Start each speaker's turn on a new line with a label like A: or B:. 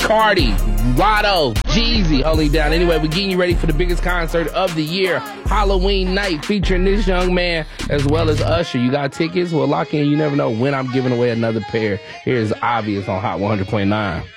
A: Cardi, Lotto, Jeezy holding down. Anyway, we're getting you ready for the biggest concert of the year, Halloween night, featuring this young man as well as Usher. You got tickets? Well, lock in. You never know when I'm giving away another pair. Here's Obvious on Hot 100.9.